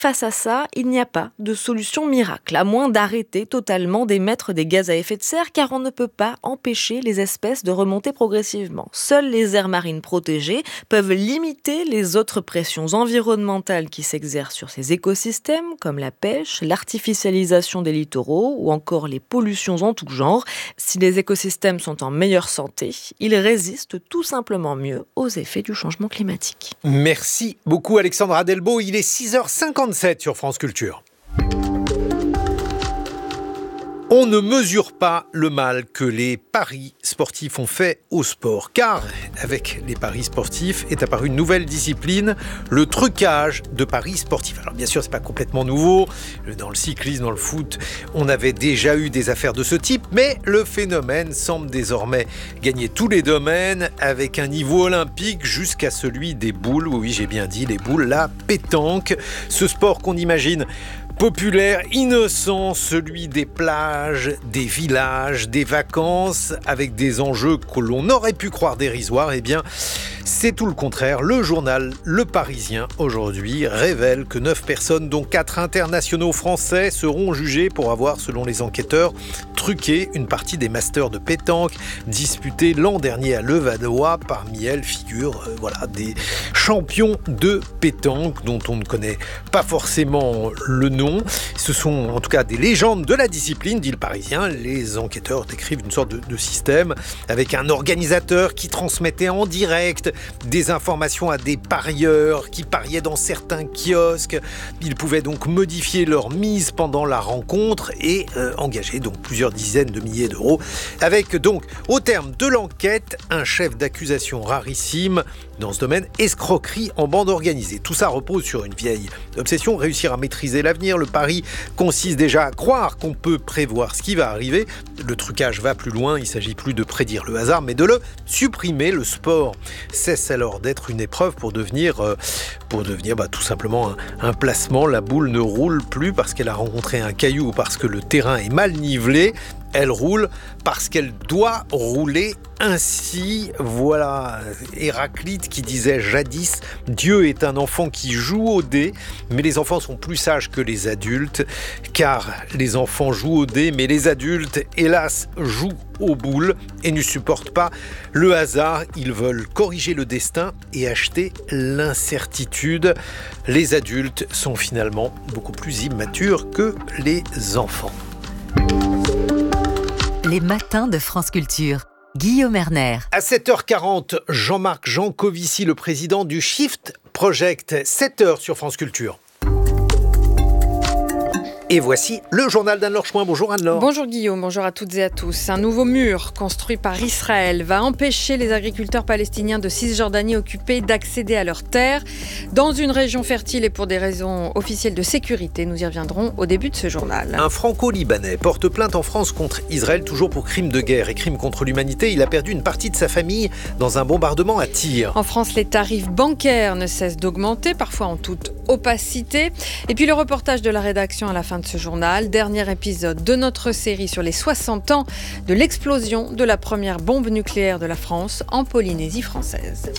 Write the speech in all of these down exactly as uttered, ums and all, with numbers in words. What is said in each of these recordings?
Face à ça, il n'y a pas de solution miracle, à moins d'arrêter totalement d'émettre des gaz à effet de serre, car on ne peut pas empêcher les espèces de remonter progressivement. Seules les aires marines protégées peuvent limiter les autres pressions environnementales qui s'exercent sur ces écosystèmes, comme la pêche, l'artificialisation des littoraux ou encore les pollutions en tout genre. Si les écosystèmes sont en meilleure santé, ils résistent tout simplement mieux aux effets du changement climatique. Merci beaucoup Alexandra Delbo, il est six heures cinquante-sept sur France Culture. On ne mesure pas le mal que les paris sportifs ont fait au sport, car avec les paris sportifs est apparue une nouvelle discipline, le trucage de paris sportifs. Alors bien sûr, c'est pas complètement nouveau. Dans le cyclisme, dans le foot, on avait déjà eu des affaires de ce type, mais le phénomène semble désormais gagner tous les domaines avec un niveau olympique jusqu'à celui des boules. Oui, j'ai bien dit les boules, la pétanque. Ce sport qu'on imagine populaire, innocent, celui des plages, des villages, des vacances, avec des enjeux que l'on aurait pu croire dérisoires, eh bien, c'est tout le contraire. Le journal Le Parisien, aujourd'hui, révèle que neuf personnes, dont quatre internationaux français, seront jugées pour avoir, selon les enquêteurs, truqué une partie des masters de pétanque disputés l'an dernier à Levallois. Parmi elles figurent euh, voilà, des champions de pétanque dont on ne connaît pas forcément le nom. Ce sont en tout cas des légendes de la discipline, dit Le Parisien. Les enquêteurs décrivent une sorte de, de système avec un organisateur qui transmettait en direct des informations à des parieurs qui pariaient dans certains kiosques. Ils pouvaient donc modifier leur mise pendant la rencontre et euh, engager donc plusieurs dizaines de milliers d'euros. Avec donc, au terme de l'enquête, un chef d'accusation rarissime dans ce domaine, escroquerie en bande organisée. Tout ça repose sur une vieille obsession, réussir à maîtriser l'avenir. Le pari consiste déjà à croire qu'on peut prévoir ce qui va arriver. Le trucage va plus loin, il ne s'agit plus de prédire le hasard, mais de le supprimer. Le sport cesse alors d'être une épreuve pour devenir, euh, pour devenir bah, tout simplement un, un placement. La boule ne roule plus parce qu'elle a rencontré un caillou ou parce que le terrain est mal nivelé. Elle roule parce qu'elle doit rouler ainsi. Voilà Héraclite qui disait jadis « Dieu est un enfant qui joue au dé », mais les enfants sont plus sages que les adultes, car les enfants jouent au dé, mais les adultes, hélas, jouent aux boules et ne supportent pas le hasard. Ils veulent corriger le destin et acheter l'incertitude. Les adultes sont finalement beaucoup plus immatures que les enfants. Les matins de France Culture. Guillaume Erner. À sept heures quarante, Jean-Marc Jancovici, le président du Shift Project. sept heures sur France Culture. Et voici le journal d'Anne-Laure Chouin. Bonjour Anne-Laure. Bonjour Guillaume, bonjour à toutes et à tous. Un nouveau mur construit par Israël va empêcher les agriculteurs palestiniens de Cisjordanie occupés d'accéder à leurs terres dans une région fertile et pour des raisons officielles de sécurité. Nous y reviendrons au début de ce journal. Un franco-libanais porte plainte en France contre Israël, toujours pour crimes de guerre et crimes contre l'humanité. Il a perdu une partie de sa famille dans un bombardement à tir. En France, les tarifs bancaires ne cessent d'augmenter, parfois en toute opacité. Et puis le reportage de la rédaction à la fin de ce journal, dernier épisode de notre série sur les soixante ans de l'explosion de la première bombe nucléaire de la France en Polynésie française.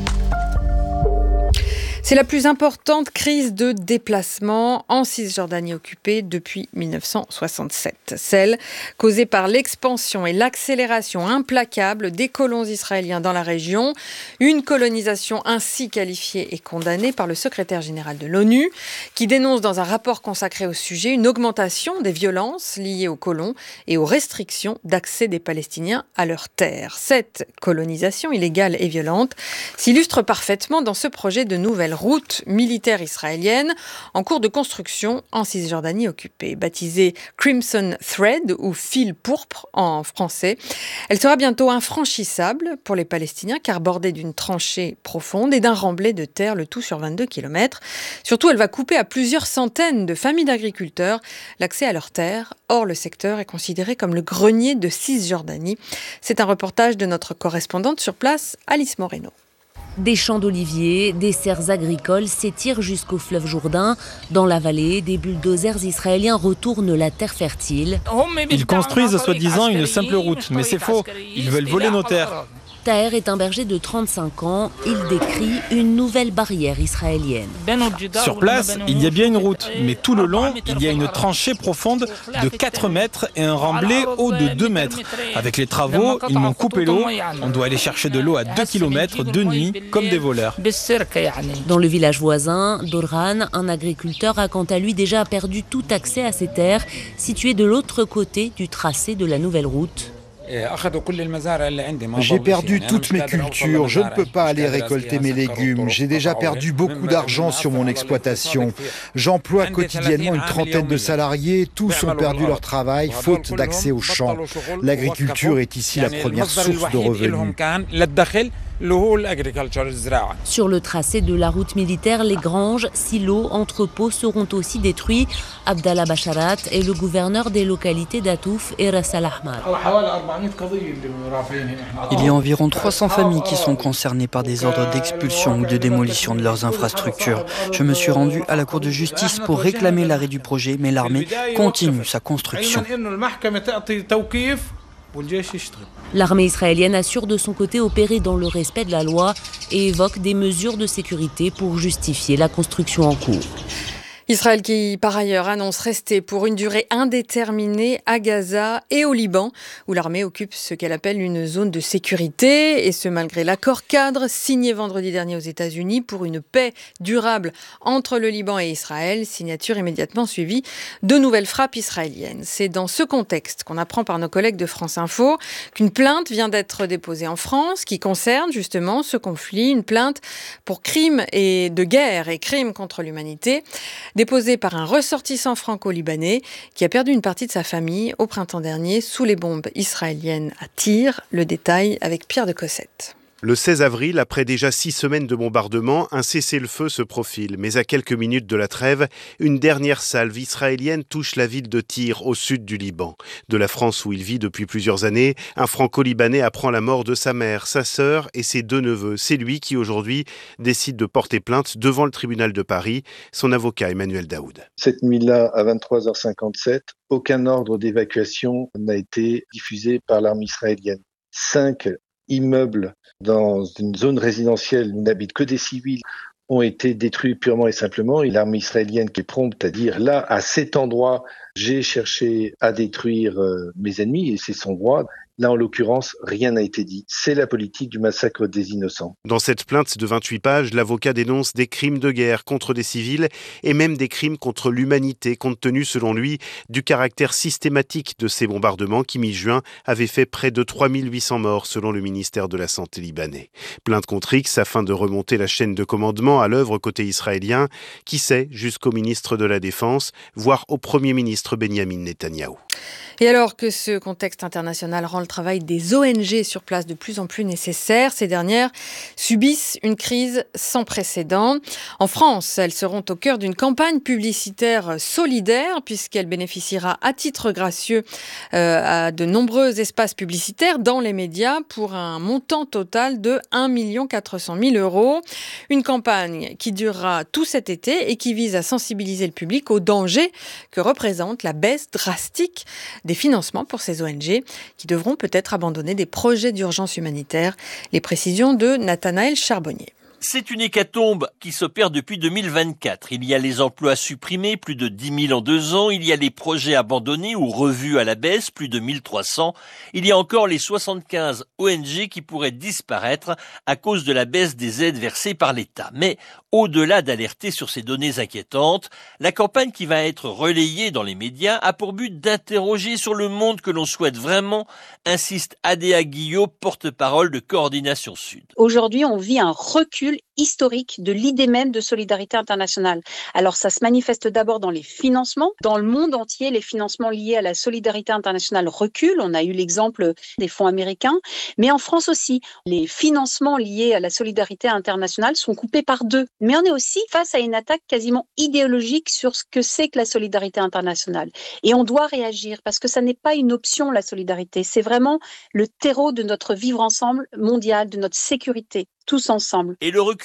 C'est la plus importante crise de déplacement en Cisjordanie occupée depuis dix-neuf cent soixante-sept. Celle causée par l'expansion et l'accélération implacable des colons israéliens dans la région. Une colonisation ainsi qualifiée et condamnée par le secrétaire général de l'ONU, qui dénonce dans un rapport consacré au sujet une augmentation des violences liées aux colons et aux restrictions d'accès des Palestiniens à leurs terres. Cette colonisation illégale et violente s'illustre parfaitement dans ce projet de nouvelle route militaire israélienne en cours de construction en Cisjordanie occupée. Baptisée Crimson Thread ou fil pourpre en français, elle sera bientôt infranchissable pour les Palestiniens car bordée d'une tranchée profonde et d'un remblai de terre, le tout sur vingt-deux kilomètres. Surtout, elle va couper à plusieurs centaines de familles d'agriculteurs l'accès à leurs terres. Or, le secteur est considéré comme le grenier de Cisjordanie. C'est un reportage de notre correspondante sur place, Alice Moreno. Des champs d'oliviers, des serres agricoles s'étirent jusqu'au fleuve Jourdain. Dans la vallée, des bulldozers israéliens retournent la terre fertile. Ils construisent soi-disant une simple route, mais c'est faux. Ils veulent voler nos terres. Taher est un berger de trente-cinq ans. Il décrit une nouvelle barrière israélienne. Sur place, il y a bien une route, mais tout le long, il y a une tranchée profonde de quatre mètres et un remblai haut de deux mètres. Avec les travaux, ils m'ont coupé l'eau. On doit aller chercher de l'eau à deux kilomètres de nuit, comme des voleurs. Dans le village voisin, Dorhan, un agriculteur a quant à lui déjà perdu tout accès à ses terres, situées de l'autre côté du tracé de la nouvelle route. J'ai perdu toutes mes cultures, je ne peux pas aller récolter mes légumes, j'ai déjà perdu beaucoup d'argent sur mon exploitation. J'emploie quotidiennement une trentaine de salariés, tous ont perdu leur travail, faute d'accès aux champs. L'agriculture est ici la première source de revenus. Sur le tracé de la route militaire, les granges, silos, entrepôts seront aussi détruits. Abdallah Basharat est le gouverneur des localités d'Atouf et Ras Al Ahmar. Il y a environ trois cents familles qui sont concernées par des ordres d'expulsion ou de démolition de leurs infrastructures. Je me suis rendu à la Cour de justice pour réclamer l'arrêt du projet, mais l'armée continue sa construction. L'armée israélienne assure de son côté opérer dans le respect de la loi et évoque des mesures de sécurité pour justifier la construction en cours. Israël qui, par ailleurs, annonce rester pour une durée indéterminée à Gaza et au Liban, où l'armée occupe ce qu'elle appelle une zone de sécurité, et ce malgré l'accord cadre signé vendredi dernier aux États-Unis pour une paix durable entre le Liban et Israël, signature immédiatement suivie de nouvelles frappes israéliennes. C'est dans ce contexte qu'on apprend par nos collègues de France Info qu'une plainte vient d'être déposée en France qui concerne justement ce conflit, une plainte pour crimes et de guerre et crimes contre l'humanité, déposé par un ressortissant franco-libanais qui a perdu une partie de sa famille au printemps dernier sous les bombes israéliennes à Tyr. Le détail avec Pierre de Cossette. Le seize avril, après déjà six semaines de bombardement, un cessez-le-feu se profile. Mais à quelques minutes de la trêve, une dernière salve israélienne touche la ville de Tyr, au sud du Liban. De la France où il vit depuis plusieurs années, un franco-libanais apprend la mort de sa mère, sa sœur et ses deux neveux. C'est lui qui, aujourd'hui, décide de porter plainte devant le tribunal de Paris. Son avocat, Emmanuel Daoud. Cette nuit-là, à vingt-trois heures cinquante-sept, aucun ordre d'évacuation n'a été diffusé par l'armée israélienne. Cinq immeubles dans une zone résidentielle où n'habitent que des civils ont été détruits purement et simplement. Et l'armée israélienne qui est prompte à dire là, à cet endroit, j'ai cherché à détruire euh, mes ennemis et c'est son droit. Là, en l'occurrence, rien n'a été dit. C'est la politique du massacre des innocents. Dans cette plainte de vingt-huit pages, l'avocat dénonce des crimes de guerre contre des civils et même des crimes contre l'humanité, compte tenu, selon lui, du caractère systématique de ces bombardements qui, mi-juin, avaient fait près de trois mille huit cents morts, selon le ministère de la Santé libanais. Plainte contre X afin de remonter la chaîne de commandement à l'œuvre côté israélien, qui sait, jusqu'au ministre de la Défense, voire au Premier ministre Benyamin Netanyahou. Et alors que ce contexte international rend le travail des O N G sur place de plus en plus nécessaire, ces dernières subissent une crise sans précédent. En France, elles seront au cœur d'une campagne publicitaire solidaire puisqu'elle bénéficiera à titre gracieux euh, à de nombreux espaces publicitaires dans les médias pour un montant total de un million quatre cent mille euros. Une campagne qui durera tout cet été et qui vise à sensibiliser le public aux dangers que représente la baisse drastique des financements pour ces O N G qui devront peut-être abandonner des projets d'urgence humanitaire. Les précisions de Nathanaël Charbonnier. C'est une hécatombe qui s'opère depuis deux mille vingt-quatre. Il y a les emplois supprimés, plus de dix mille en deux ans. Il y a les projets abandonnés ou revus à la baisse, plus de mille trois cents. Il y a encore les soixante-quinze O N G qui pourraient disparaître à cause de la baisse des aides versées par l'État. Mais au-delà d'alerter sur ces données inquiétantes, la campagne qui va être relayée dans les médias a pour but d'interroger sur le monde que l'on souhaite vraiment, insiste Adéa Guillot, porte-parole de Coordination Sud. Aujourd'hui, on vit un recul historique de l'idée même de solidarité internationale. Alors ça se manifeste d'abord dans les financements. Dans le monde entier, les financements liés à la solidarité internationale reculent. On a eu l'exemple des fonds américains. Mais en France aussi, les financements liés à la solidarité internationale sont coupés par deux. Mais on est aussi face à une attaque quasiment idéologique sur ce que c'est que la solidarité internationale. Et on doit réagir parce que ça n'est pas une option, la solidarité. C'est vraiment le terreau de notre vivre ensemble mondial, de notre sécurité, tous ensemble. Et le recul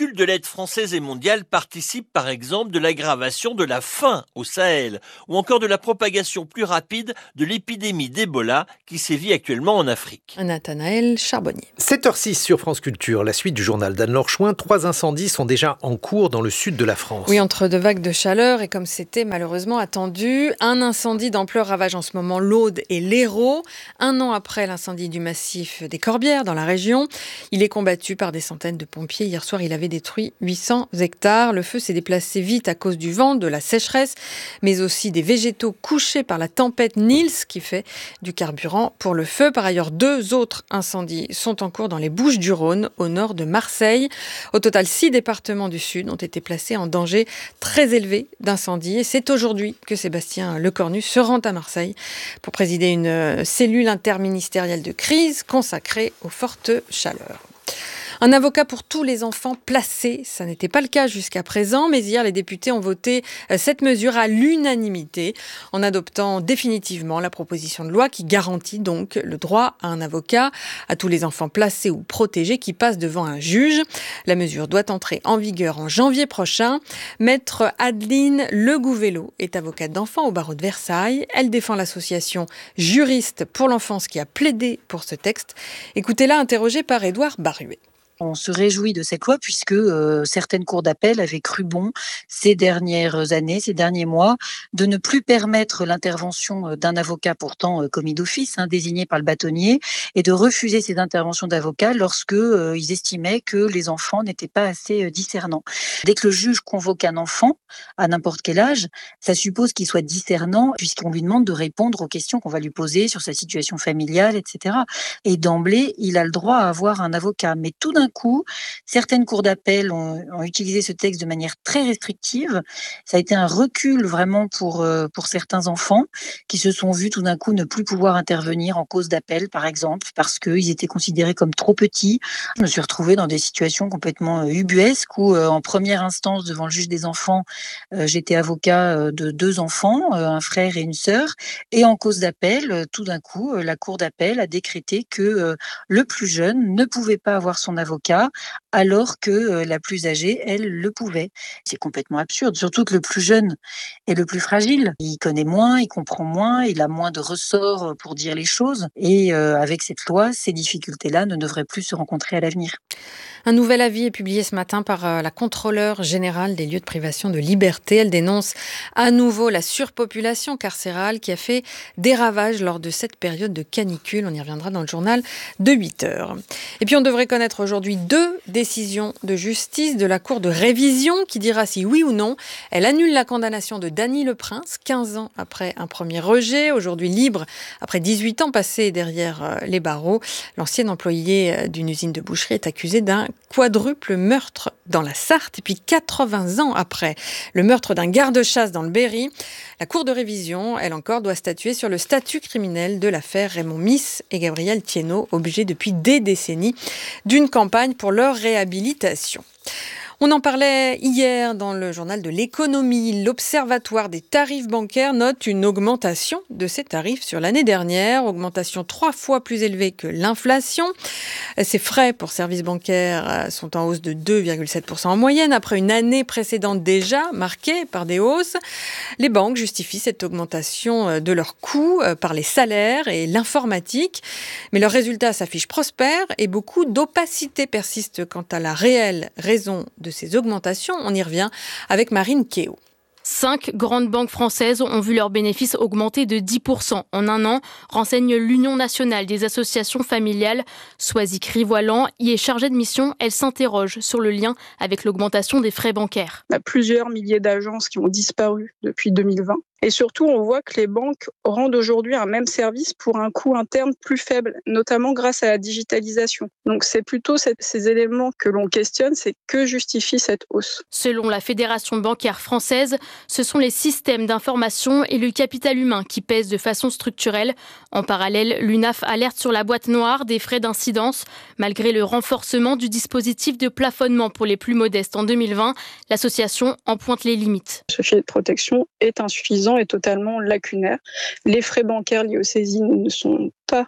recul de l'aide française et mondiale participe par exemple de l'aggravation de la faim au Sahel ou encore de la propagation plus rapide de l'épidémie d'Ebola qui sévit actuellement en Afrique. Nathanaël Charbonnier. sept heures six sur France Culture, la suite du journal d'Anne-Laure Chouin. Trois incendies sont déjà en cours dans le sud de la France. Oui, entre deux vagues de chaleur et comme c'était malheureusement attendu, un incendie d'ampleur ravage en ce moment l'Aude et l'Hérault. Un an après l'incendie du massif des Corbières dans la région, il est combattu par des centaines de pompiers. Hier soir, il avait détruit huit cents hectares. Le feu s'est déplacé vite à cause du vent, de la sécheresse, mais aussi des végétaux couchés par la tempête Nils qui fait du carburant pour le feu. Par ailleurs, deux autres incendies sont en cours dans les Bouches-du-Rhône, au nord de Marseille. Au total, six départements du Sud ont été placés en danger très élevé d'incendie. Et c'est aujourd'hui que Sébastien Lecornu se rend à Marseille pour présider une cellule interministérielle de crise consacrée aux fortes chaleurs. Un avocat pour tous les enfants placés, ça n'était pas le cas jusqu'à présent, mais hier les députés ont voté cette mesure à l'unanimité en adoptant définitivement la proposition de loi qui garantit donc le droit à un avocat à tous les enfants placés ou protégés qui passent devant un juge. La mesure doit entrer en vigueur en janvier prochain. Maître Adeline Le Gouvello est avocate d'enfants au barreau de Versailles. Elle défend l'association Juristes pour l'enfance qui a plaidé pour ce texte. Écoutez-la interrogée par Édouard Baruet. On se réjouit de cette loi puisque euh, certaines cours d'appel avaient cru bon ces dernières années, ces derniers mois, de ne plus permettre l'intervention d'un avocat pourtant euh, commis d'office, hein, désigné par le bâtonnier, et de refuser ces interventions d'avocats lorsque euh, ils estimaient que les enfants n'étaient pas assez euh, discernants. Dès que le juge convoque un enfant, à n'importe quel âge, ça suppose qu'il soit discernant puisqu'on lui demande de répondre aux questions qu'on va lui poser sur sa situation familiale, et cetera. Et d'emblée, il a le droit à avoir un avocat. Mais tout d'un coup, certaines cours d'appel ont, ont utilisé ce texte de manière très restrictive. Ça a été un recul vraiment pour, euh, pour certains enfants qui se sont vus tout d'un coup ne plus pouvoir intervenir en cause d'appel, par exemple, parce qu'ils étaient considérés comme trop petits. Je me suis retrouvée dans des situations complètement euh, ubuesques où, euh, en première instance, devant le juge des enfants, euh, j'étais avocat euh, de deux enfants, euh, un frère et une sœur, et en cause d'appel, euh, tout d'un coup, euh, la cour d'appel a décrété que euh, le plus jeune ne pouvait pas avoir son avocat alors que euh, la plus âgée, elle, le pouvait. C'est complètement absurde, surtout que le plus jeune est le plus fragile. Il connaît moins, il comprend moins, il a moins de ressorts pour dire les choses. Et euh, avec cette loi, ces difficultés-là ne devraient plus se rencontrer à l'avenir. Un nouvel avis est publié ce matin par la contrôleure générale des lieux de privation de liberté. Elle dénonce à nouveau la surpopulation carcérale qui a fait des ravages lors de cette période de canicule. On y reviendra dans le journal de huit heures. Et puis on devrait connaître aujourd'hui deux décisions de justice de la Cour de révision qui dira si oui ou non elle annule la condamnation de Dany Le Prince, quinze ans après un premier rejet. Aujourd'hui libre, après dix-huit ans passés derrière les barreaux, l'ancien employé d'une usine de boucherie est accusé d'un quadruple meurtre dans la Sarthe. Et puis quatre-vingts ans après le meurtre d'un garde-chasse dans le Berry, la Cour de révision, elle encore, doit statuer sur le statut criminel de l'affaire Raymond Miss et Gabriel Thiénot, objet depuis des décennies d'une campagne pour leur réhabilitation. On en parlait hier dans le journal de l'économie. L'Observatoire des tarifs bancaires note une augmentation de ces tarifs sur l'année dernière, augmentation trois fois plus élevée que l'inflation. Ces frais pour services bancaires sont en hausse de deux virgule sept pour cent en moyenne, après une année précédente déjà marquée par des hausses. Les banques justifient cette augmentation de leurs coûts par les salaires et l'informatique, mais leurs résultats s'affichent prospères et beaucoup d'opacité persiste quant à la réelle raison de ces augmentations. On y revient avec Marine Kéo. Cinq grandes banques françaises ont vu leurs bénéfices augmenter de dix pour cent en un an, renseigne l'Union nationale des associations familiales. Soisic Rivoilan y est chargée de mission. Elle s'interroge sur le lien avec l'augmentation des frais bancaires. Il y a plusieurs milliers d'agences qui ont disparu depuis deux mille vingt. Et surtout, on voit que les banques rendent aujourd'hui un même service pour un coût interne plus faible, notamment grâce à la digitalisation. Donc c'est plutôt ces, ces éléments que l'on questionne, c'est que justifie cette hausse. Selon la Fédération bancaire française, ce sont les systèmes d'information et le capital humain qui pèsent de façon structurelle. En parallèle, l'U N A F alerte sur la boîte noire des frais d'incidence. Malgré le renforcement du dispositif de plafonnement pour les plus modestes en deux mille vingt, l'association en pointe les limites. Ce filet de protection est insuffisant et totalement lacunaire. Les frais bancaires liés aux saisines ne sont pas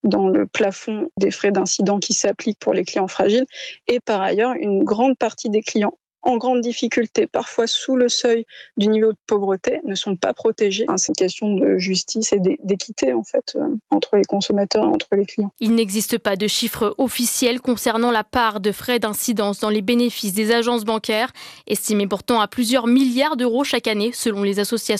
dans le plafond des frais d'incident qui s'appliquent pour les clients fragiles. Et par ailleurs, une grande partie des clients en grande difficulté, parfois sous le seuil du niveau de pauvreté, ne sont pas protégés. C'est une question de justice et d'équité en fait entre les consommateurs et entre les clients. Il n'existe pas de chiffres officiels concernant la part de frais d'incidence dans les bénéfices des agences bancaires, estimés pourtant à plusieurs milliards d'euros chaque année selon les associations